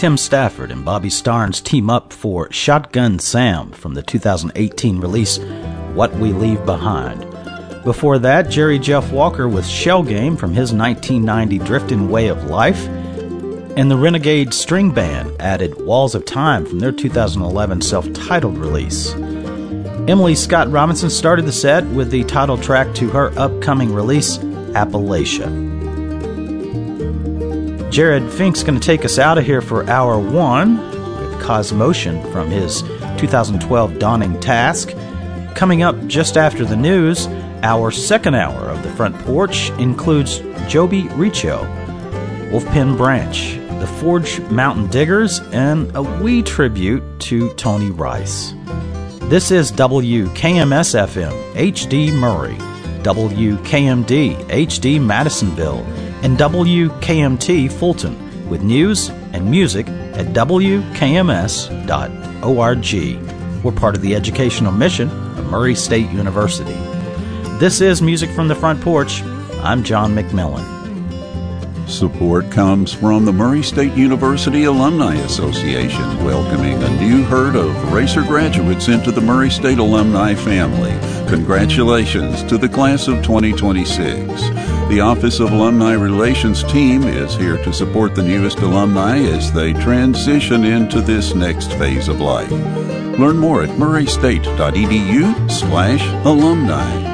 Tim Stafford and Bobby Starnes team up for Shotgun Sam from the 2018 release What We Leave Behind. Before that, Jerry Jeff Walker with Shell Game from his 1990 Driftin' Way of Life. And the Renegade String Band added Walls of Time from their 2011 self-titled release. Emily Scott Robinson started the set with the title track to her upcoming release, Appalachia. Jared Fink's going to take us out of here for Hour 1 with Cosmotion from his 2012 Dawning Task. Coming up just after the news, our second hour of the Front Porch includes Joby Richo, Wolfpen Branch, the Forge Mountain Diggers, and a wee tribute to Tony Rice. This is WKMS-FM, HD Murray, WKMD, HD Madisonville, and WKMT Fulton, with news and music at WKMS.org. We're part of the educational mission of Murray State University. This is Music from the Front Porch. I'm John McMillan. Support comes from the Murray State University Alumni Association, welcoming a new herd of racer graduates into the Murray State alumni family. Congratulations to the class of 2026. The Office of Alumni Relations team is here to support the newest alumni as they transition into this next phase of life. Learn more at murraystate.edu/alumni.